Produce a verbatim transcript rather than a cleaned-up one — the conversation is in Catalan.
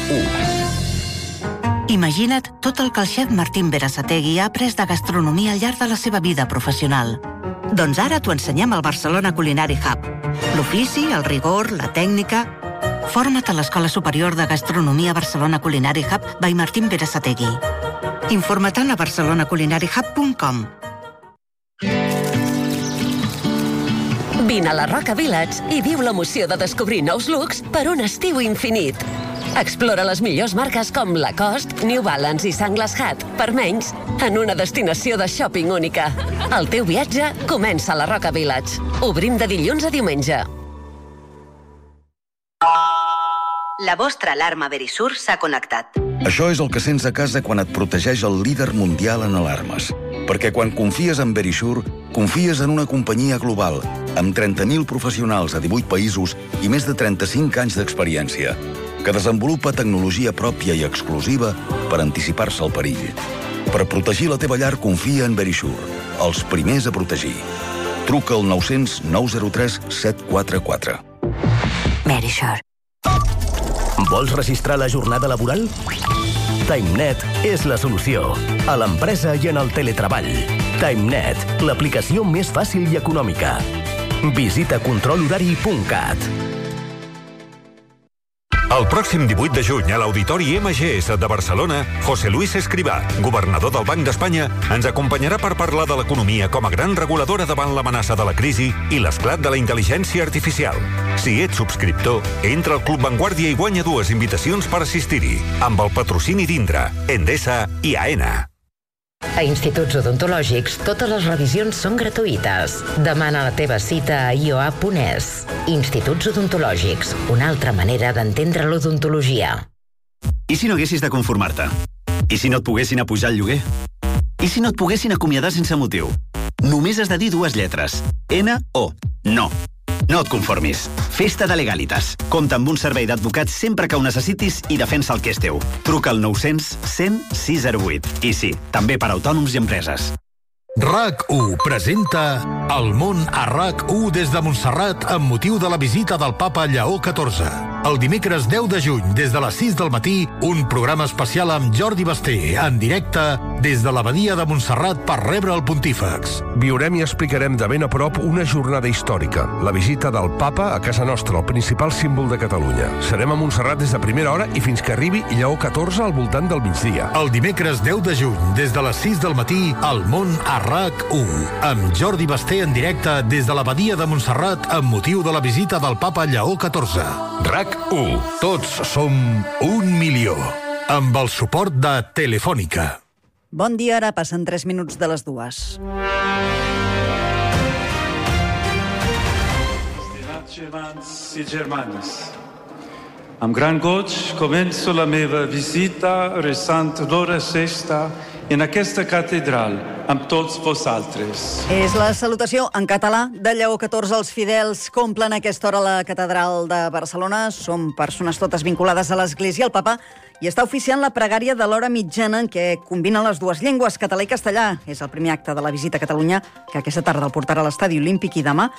u. Imagina't tot el que el xef Martín Berasategui ha après de gastronomia al llarg de la seva vida professional. Doncs ara t'ho ensenyem al Barcelona Culinary Hub. L'ofici, el rigor, la tècnica... Forma't a l'Escola Superior de Gastronomia Barcelona Culinary Hub by Martín Berasategui. Informa-te'n a barcelona culinary hub punt com. Vine a la Roca Village i viu l'emoció de descobrir nous looks per un estiu infinit. Explora les millors marques com Lacoste, New Balance i Sunglass Hut, per menys, en una destinació de shopping única. El teu viatge comença a la Roca Village. Obrim de dilluns a diumenge. La vostra alarma Verisur s'ha connectat. Això és el que sents a casa quan et protegeix el líder mundial en alarmes. Perquè quan confies en Verisur, confies en una companyia global, amb trenta mil professionals a divuit països i més de trenta-cinc anys d'experiència, que desenvolupa tecnologia pròpia i exclusiva per anticipar-se al perill. Per protegir la teva llar, confia en Verisur, els primers a protegir. Truca al nou-cents nou zero tres set quatre quatre. Verisur. Vols registrar la jornada laboral? TimeNet és la solució. A l'empresa i en el teletreball. TimeNet, l'aplicació més fàcil i econòmica. Visita control horari punt cat. El pròxim divuit de juny a l'Auditori M G S de Barcelona, José Luis Escrivá, governador del Banc d'Espanya, ens acompanyarà per parlar de l'economia com a gran reguladora davant l'amenaça de la crisi i l'esclat de la intel·ligència artificial. Si ets subscriptor, entra al Club Vanguardia i guanya dues invitacions per assistir-hi, amb el patrocini d'Indra, Endesa i AENA. A Instituts Odontològics, totes les revisions són gratuïtes. Demana la teva cita a i o a punt es. Instituts Odontològics, una altra manera d'entendre l'odontologia. I si no haguessis de conformar-te? I si no et poguessin apujar el lloguer? I si no et poguessin acomiadar sense motiu? Només has de dir dues lletres. N O. No. No et conformis. Festa de Legalitas. Compta amb un servei d'advocats sempre que ho necessitis i defensa el que és teu. Truca al nou-cents cent sis zero vuit. I sí, també per autònoms i empreses. RAC u presenta El món a RAC u des de Montserrat amb motiu de la visita del papa Lleó catorze. El dimecres deu de juny, des de les sis del matí, un programa especial amb Jordi Basté, en directe des de l'abadia de Montserrat per rebre el pontífex. Viurem i explicarem de ben a prop una jornada històrica, la visita del papa a casa nostra, el principal símbol de Catalunya. Serem a Montserrat des de primera hora i fins que arribi Lleó catorze al voltant del migdia. El dimecres deu de juny, des de les sis del matí, El món a RAC u, amb Jordi Basté en directe des de l'abadia de Montserrat amb motiu de la visita del papa Lleó catorze. RAC u. Tots som un milió. Amb el suport de Telefònica. Bon dia, ara passen tres minuts de les dues. Estimats germans i germanes, amb gran goig començo la meva visita resant l'hora sexta en aquesta catedral amb tots vosaltres. És la salutació en català de Lleó catorze. Els fidels que omplen a aquesta hora la catedral de Barcelona. Són persones totes vinculades a l'Església. El papa i està oficiant la pregària de l'hora mitjana en què combina les dues llengües, català i castellà. És el primer acte de la visita a Catalunya, que aquesta tarda el portarà a l'Estadi Olímpic i demà